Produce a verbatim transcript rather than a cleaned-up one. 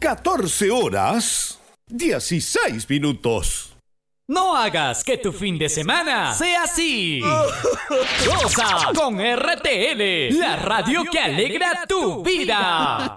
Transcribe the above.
catorce horas, dieciséis minutos. No hagas que tu fin de semana sea así. Goza con R T L, la radio que alegra tu vida.